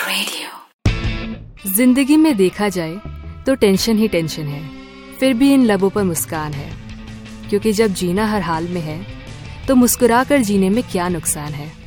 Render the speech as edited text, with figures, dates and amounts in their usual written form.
Radio. जिंदगी में देखा जाए तो टेंशन ही टेंशन है, फिर भी इन लबों पर मुस्कान है। क्योंकि जब जीना हर हाल में है तो मुस्कुरा कर जीने में क्या नुकसान है।